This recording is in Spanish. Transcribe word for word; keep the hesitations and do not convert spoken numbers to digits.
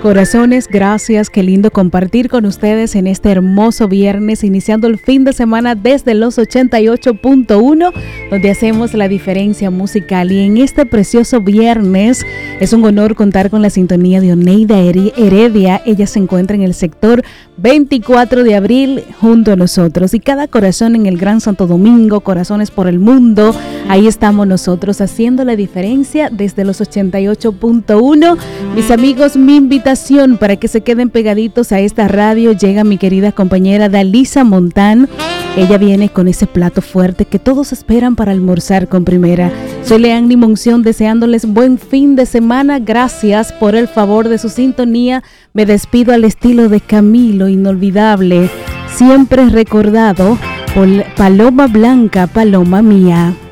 Corazones, gracias, qué lindo compartir con ustedes en este hermoso viernes, iniciando el fin de semana desde los ochenta y ocho punto uno, donde hacemos la diferencia musical. Y en este precioso viernes es un honor contar con la sintonía de Oneida Heredia. Ella se encuentra en el sector veinticuatro de abril junto a nosotros, y cada corazón en el Gran Santo Domingo, corazones por el mundo, ahí estamos nosotros haciendo la diferencia desde los ochenta y ocho punto uno. Mis amigos, mi invitación para que se queden pegaditos a esta radio. Llega mi querida compañera Dalisa Montán. Ella viene con ese plato fuerte que todos esperan para almorzar con primera. Soy Leanny Monción, deseándoles buen fin de semana. Gracias por el favor de su sintonía. Me despido al estilo de Camilo, inolvidable, siempre recordado por Paloma Blanca, Paloma mía.